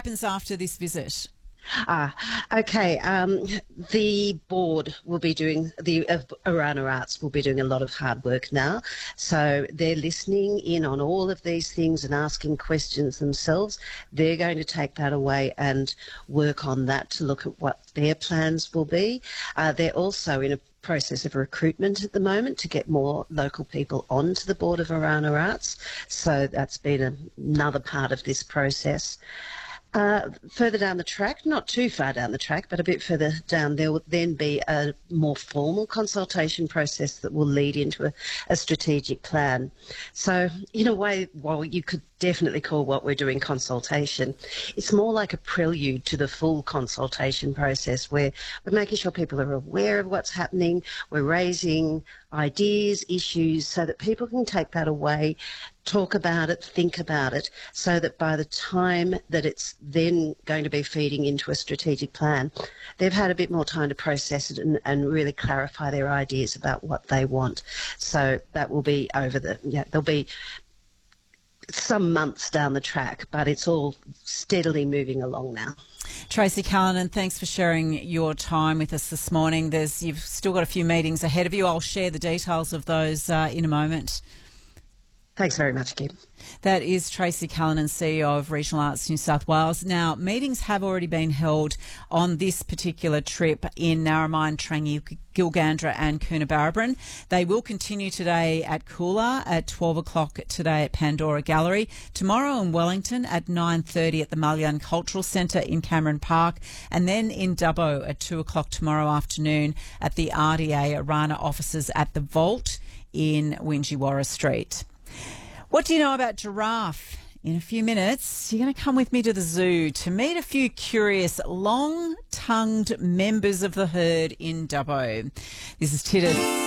happens after this visit? Okay. The board will be doing, the Orana Arts will be doing a lot of hard work now. So they're listening in on all of these things and asking questions themselves. They're going to take that away and work on that to look at what their plans will be. They're also in a process of recruitment at the moment to get more local people onto the board of Orana Arts. So that's been another part of this process. Further down the track, not too far down the track, but a bit further down, there will then be a more formal consultation process that will lead into a strategic plan. So in a way, while you could definitely call what we're doing consultation, it's more like a prelude to the full consultation process where we're making sure people are aware of what's happening, we're raising ideas, issues, so that people can take that away, talk about it, think about it, so that by the time that it's then going to be feeding into a strategic plan, they've had a bit more time to process it and really clarify their ideas about what they want. So that will be there'll be some months down the track, but it's all steadily moving along now. Tracy Callanan, thanks for sharing your time with us this morning. You've still got a few meetings ahead of you. I'll share the details of those in a moment. Thanks very much, Kim. That is Tracy Callanan, CEO of Regional Arts New South Wales. Now, meetings have already been held on this particular trip in Narromine, Trangie, Gilgandra and Coonabarabran. They will continue today at Coolah, at 12 o'clock today at Pandora Gallery, tomorrow in Wellington at 9:30 at the Mullion Cultural Centre in Cameron Park, and then in Dubbo at 2 o'clock tomorrow afternoon at the RDA Orana offices at the Vault in Wingewarra Street. What do you know about giraffe? In a few minutes, you're going to come with me to the zoo to meet a few curious long-tongued members of the herd in Dubbo. This is Titus.